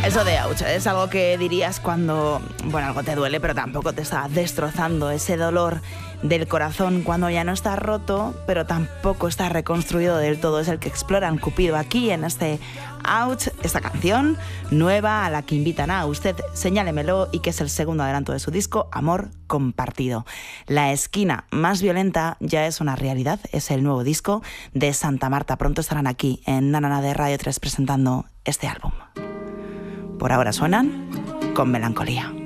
Eso de ouch es algo que dirías cuando, bueno, algo te duele, pero tampoco te está destrozando. Ese dolor del corazón cuando ya no está roto, pero tampoco está reconstruido del todo. Es el que exploran Cupido aquí en este ouch, esta canción nueva a la que invitan a usted, señálemelo, y que es el segundo adelanto de su disco Amor Compartido. La esquina más violenta ya es una realidad, es el nuevo disco de Santa Marta. Pronto estarán aquí en Nanana de Radio 3 presentando este álbum. Por ahora suenan con Melancolía.